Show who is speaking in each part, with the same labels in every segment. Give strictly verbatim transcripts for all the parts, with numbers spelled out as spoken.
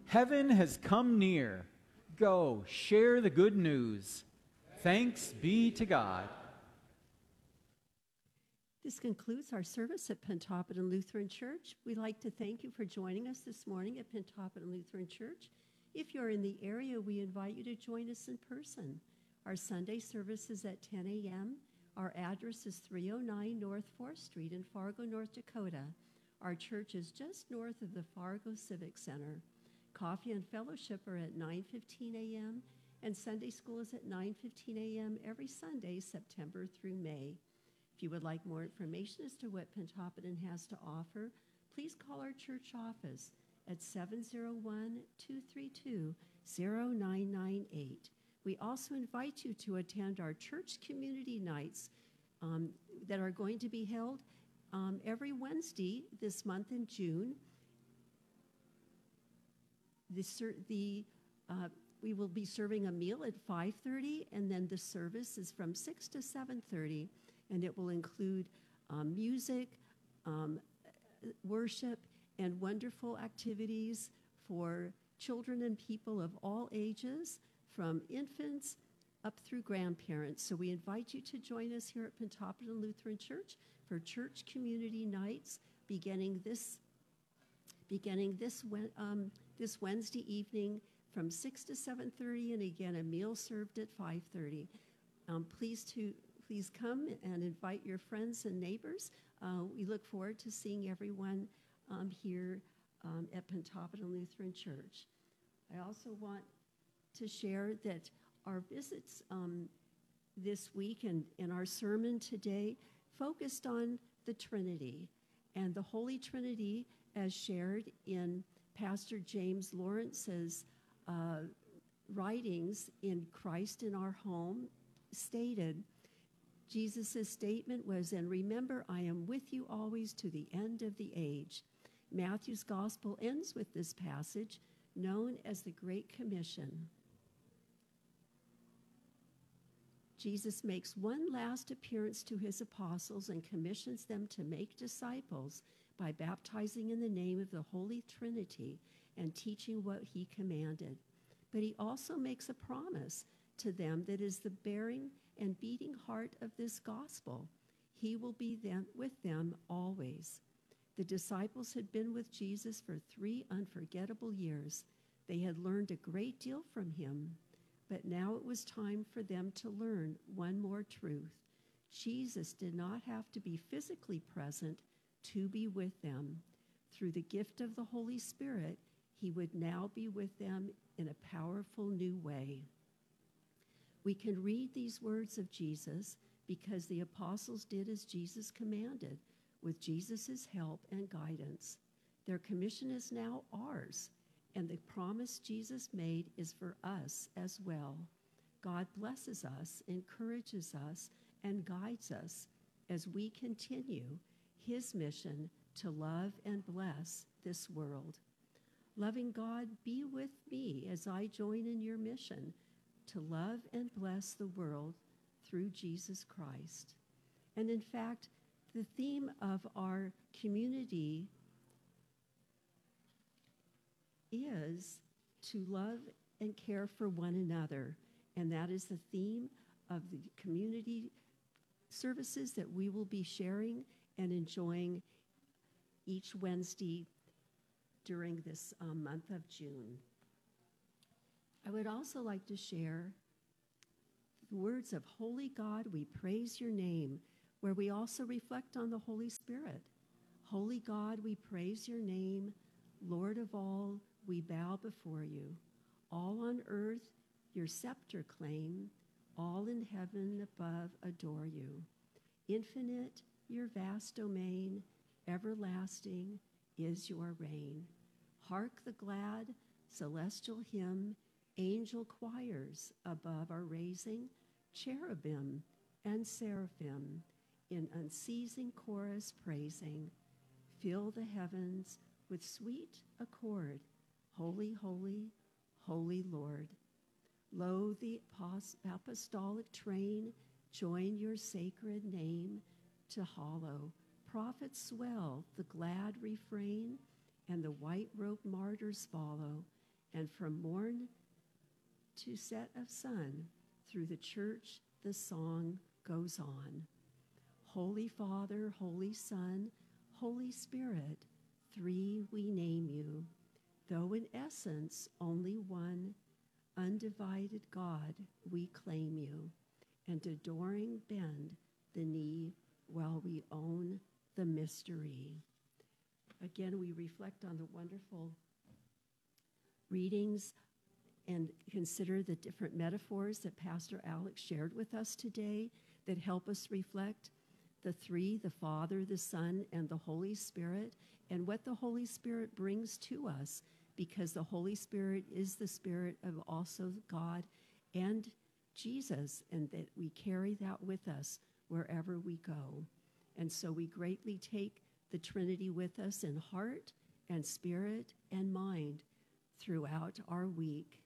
Speaker 1: Heaven has come near. Go, share the good news. Thanks be to God.
Speaker 2: This concludes our service at Pentoppin Lutheran Church. We'd like to thank you for joining us this morning at Pentoppin Lutheran Church. If you're in the area, we invite you to join us in person. Our Sunday service is at ten a.m. Our address is three oh nine North fourth Street in Fargo, North Dakota. Our church is just north of the Fargo Civic Center. Coffee and fellowship are at nine fifteen a.m. and Sunday school is at nine fifteen a.m. every Sunday, September through May. If you would like more information as to what Pentoppin has to offer, please call our church office at seven oh one, two three two, oh nine nine eight. We also invite you to attend our church community nights um, that are going to be held um, every Wednesday this month in June. The, the, uh, we will be serving a meal at five thirty, and then the service is from six to seven thirty. And it will include um, music, um, worship, and wonderful activities for children and people of all ages, from infants up through grandparents. So we invite you to join us here at Pentoppin Lutheran Church for church community nights beginning this beginning this um, this Wednesday evening from six to seven thirty, and again a meal served at five thirty. Um, please to Please come and invite your friends and neighbors. Uh, we look forward to seeing everyone um, here um, at Pentoppin Lutheran Church. I also want to share that our visits um, this week and, and our sermon today focused on the Trinity and the Holy Trinity as shared in Pastor James Lawrence's uh, writings in Christ in Our Home stated, Jesus' statement was, "And remember, I am with you always to the end of the age." Matthew's gospel ends with this passage, known as the Great Commission. Jesus makes one last appearance to his apostles and commissions them to make disciples by baptizing in the name of the Holy Trinity and teaching what he commanded. But he also makes a promise to them that is the bearing and beating heart of this gospel. He will be them, with them always. The disciples had been with Jesus for three unforgettable years. They had learned a great deal from him, but now it was time for them to learn one more truth. Jesus did not have to be physically present to be with them. Through the gift of the Holy Spirit, he would now be with them in a powerful new way. We can read these words of Jesus because the apostles did as Jesus commanded, with Jesus' help and guidance. Their commission is now ours, and the promise Jesus made is for us as well. God blesses us, encourages us, and guides us as we continue his mission to love and bless this world. Loving God, be with me as I join in your mission to love and bless the world through Jesus Christ. And in fact, the theme of our community is to love and care for one another. And that is the theme of the community services that we will be sharing and enjoying each Wednesday during this um, month of June. I would also like to share the words of Holy God, we praise your name, where we also reflect on the Holy Spirit. Holy God, we praise your name. Lord of all, we bow before you. All on earth, your scepter claim. All in heaven above adore you. Infinite, your vast domain. Everlasting is your reign. Hark the glad celestial hymn. Angel choirs above are raising, cherubim and seraphim in unceasing chorus praising. Fill the heavens with sweet accord. Holy, holy, holy Lord. Lo, the apostolic train join your sacred name to hallow. Prophets swell the glad refrain, and the white-robed martyrs follow. And from morn to set of sun, through the church the song goes on. Holy Father, Holy Son, Holy Spirit, three we name you, though in essence only one, undivided God, we claim you, and adoring bend the knee while we own the mystery. Again, we reflect on the wonderful readings and consider the different metaphors that Pastor Alex shared with us today that help us reflect the three, the Father, the Son, and the Holy Spirit, and what the Holy Spirit brings to us, because the Holy Spirit is the Spirit of also God and Jesus, and that we carry that with us wherever we go. And so we greatly take the Trinity with us in heart and spirit and mind throughout our week.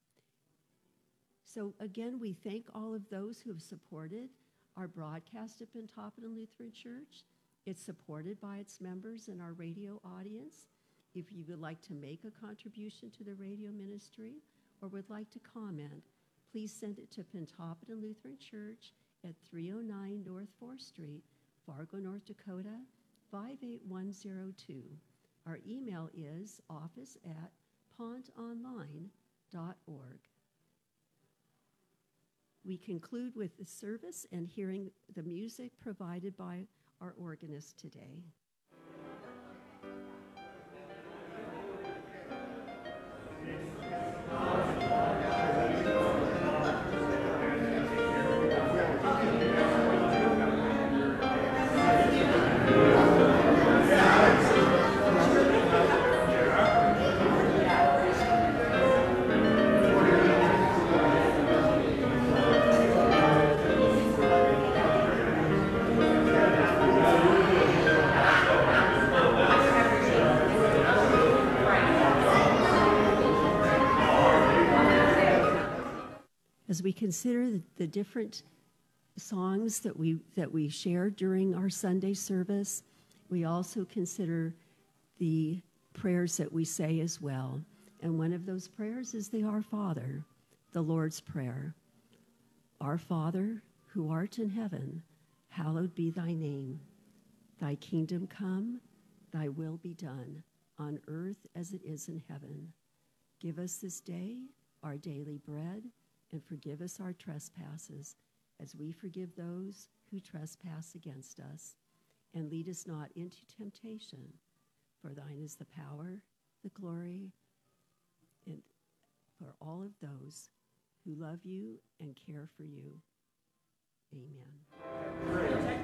Speaker 2: So again, we thank all of those who have supported our broadcast at Pentoppin Lutheran Church. It's supported by its members and our radio audience. If you would like to make a contribution to the radio ministry or would like to comment, please send it to Pentoppin Lutheran Church at three oh nine North fourth Street, Fargo, North Dakota, five eight one zero two. Our email is office at pontonline dot org. We conclude with the service and hearing the music provided by our organist today. As we consider the, the different songs that we that we share during our Sunday service, we also consider the prayers that we say as well. And one of those prayers is the Our Father, the Lord's Prayer. Our Father, who art in heaven, hallowed be thy name. Thy kingdom come, thy will be done, on earth as it is in heaven. Give us this day our daily bread, and forgive us our trespasses, as we forgive those who trespass against us. And lead us not into temptation, for thine is the power, the glory, and for all of those who love you and care for you. Amen.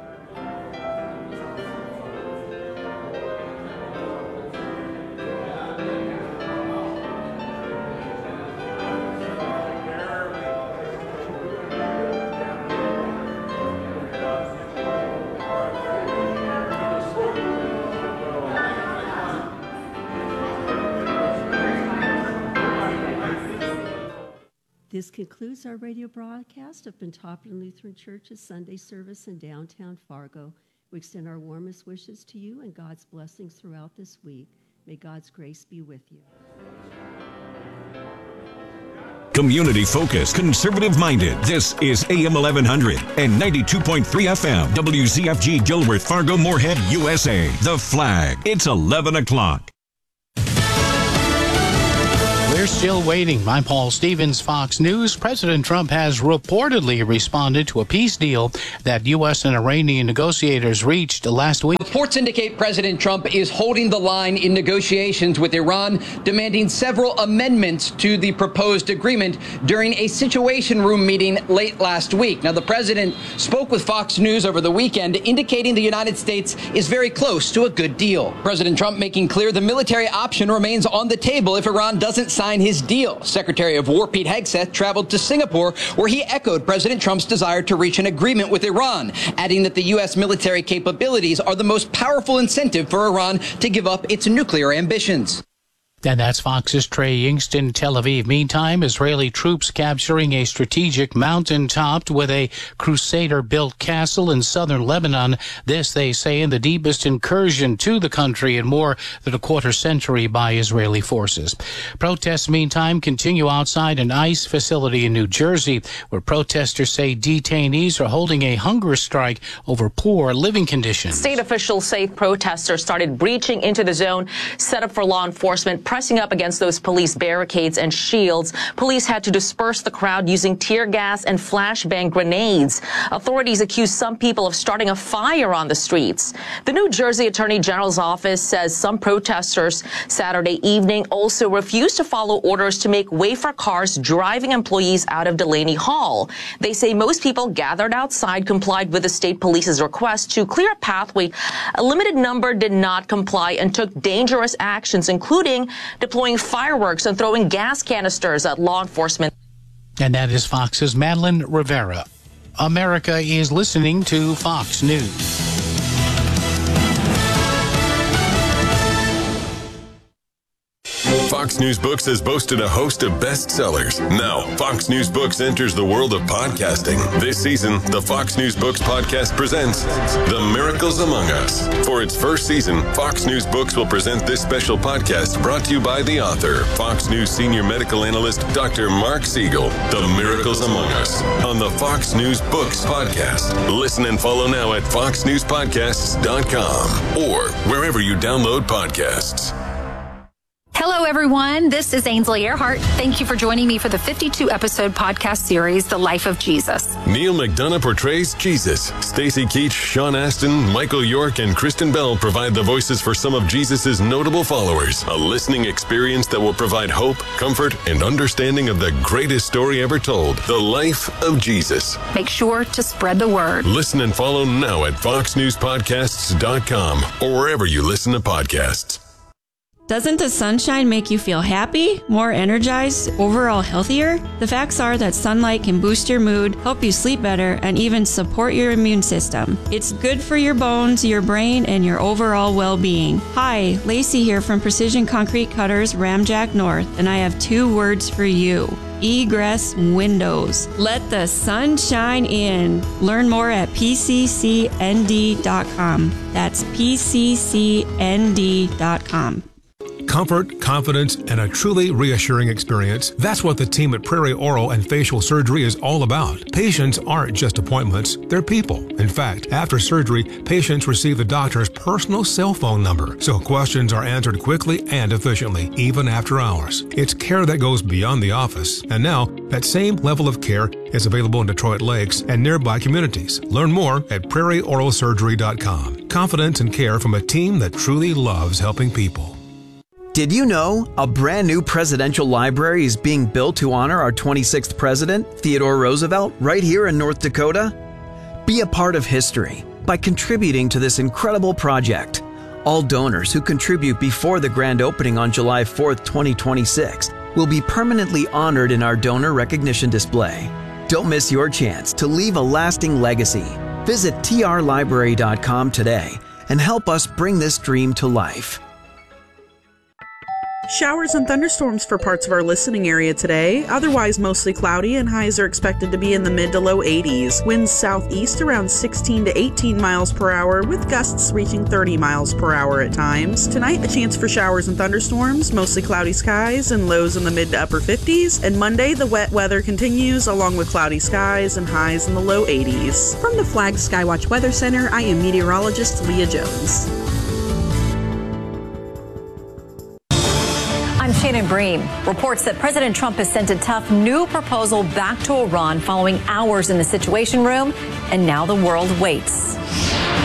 Speaker 2: This concludes our radio broadcast of Pentoppin Lutheran Church's Sunday service in downtown Fargo. We extend our warmest wishes to you and God's blessings throughout this week. May God's grace be with you.
Speaker 3: Community focused, conservative minded. This is A M eleven hundred and ninety-two point three F M. W Z F G Gilworth, Fargo, Moorhead, U S A. The Flag. It's eleven o'clock.
Speaker 4: We're still waiting. I'm Paul Stevens, Fox News. President Trump has reportedly responded to a peace deal that U S and Iranian negotiators reached last week.
Speaker 5: Reports indicate President Trump is holding the line in negotiations with Iran, demanding several amendments to the proposed agreement during a Situation Room meeting late last week. Now, the president spoke with Fox News over the weekend, indicating the United States is very close to a good deal. President Trump making clear the military option remains on the table if Iran doesn't sign his deal. Secretary of War Pete Hegseth traveled to Singapore, where he echoed President Trump's desire to reach an agreement with Iran, adding that the U S military capabilities are the most powerful incentive for Iran to give up its nuclear ambitions.
Speaker 4: And that's Fox's Trey Yingst in Tel Aviv. Meantime, Israeli troops capturing a strategic mountain-topped with a Crusader-built castle in southern Lebanon. This, they say, in the deepest incursion to the country in more than a quarter century by Israeli forces. Protests, meantime, continue outside an ICE facility in New Jersey, where protesters say detainees are holding a hunger strike over poor living conditions.
Speaker 6: State officials say protesters started breaching into the zone set up for law enforcement, pressing up against those police barricades and shields. Police had to disperse the crowd using tear gas and flashbang grenades. Authorities accuse some people of starting a fire on the streets. The New Jersey Attorney General's office says some protesters Saturday evening also refused to follow orders to make way for cars driving employees out of Delaney Hall. They say most people gathered outside complied with the state police's request to clear a pathway. A limited number did not comply and took dangerous actions, including deploying fireworks and throwing gas canisters at law enforcement.
Speaker 4: And that is Fox's Madeline Rivera. America is listening to Fox News.
Speaker 7: Fox News Books has boasted a host of bestsellers. Now, Fox News Books enters the world of podcasting. This season, the Fox News Books podcast presents The Miracles Among Us. For its first season, Fox News Books will present this special podcast brought to you by the author, Fox News senior medical analyst, Doctor Mark Siegel. The Miracles Among Us on the Fox News Books podcast. Listen and follow now at fox news podcasts dot com or wherever you download podcasts.
Speaker 8: Hello, everyone. This is Ainsley Earhart. Thank you for joining me for the fifty-two episode podcast series, The Life of Jesus.
Speaker 7: Neil McDonough portrays Jesus. Stacey Keach, Sean Astin, Michael York, and Kristen Bell provide the voices for some of Jesus' notable followers. A listening experience that will provide hope, comfort, and understanding of the greatest story ever told, the life of Jesus.
Speaker 8: Make sure to spread the word.
Speaker 7: Listen and follow now at fox news podcasts dot com or wherever you listen to podcasts.
Speaker 9: Doesn't the sunshine make you feel happy, more energized, overall healthier? The facts are that sunlight can boost your mood, help you sleep better, and even support your immune system. It's good for your bones, your brain, and your overall well-being. Hi, Lacey here from Precision Concrete Cutters, Ramjack North, and I have two words for you. Egress windows. Let the sun shine in. Learn more at P C C N D dot com. That's P C C N D dot com.
Speaker 10: Comfort, confidence, and a truly reassuring experience. That's what the team at Prairie Oral and Facial Surgery is all about. Patients aren't just appointments, they're people. In fact, after surgery, patients receive the doctor's personal cell phone number, so questions are answered quickly and efficiently, even after hours. It's care that goes beyond the office. And now, that same level of care is available in Detroit Lakes and nearby communities. Learn more at prairie oral surgery dot com. Confidence and care from a team that truly loves helping people.
Speaker 11: Did you know a brand new presidential library is being built to honor our twenty-sixth president, Theodore Roosevelt, right here in North Dakota? Be a part of history by contributing to this incredible project. All donors who contribute before the grand opening on July fourth, twenty twenty-six will be permanently honored in our donor recognition display. Don't miss your chance to leave a lasting legacy. Visit T R library dot com today and help us bring this dream to life.
Speaker 12: Showers and thunderstorms for parts of our listening area today. Otherwise mostly cloudy and highs are expected to be in the mid to low eighties. Winds southeast around sixteen to eighteen miles per hour with gusts reaching thirty miles per hour at times. Tonight a chance for showers and thunderstorms, mostly cloudy skies and lows in the mid to upper fifties. And Monday the wet weather continues along with cloudy skies and highs in the low eighties. From the Flag Skywatch Weather Center, I am meteorologist Leah Jones.
Speaker 13: I'm Shannon Bream. Reports that President Trump has sent a tough new proposal back to Iran following hours in the Situation Room, and now the world waits.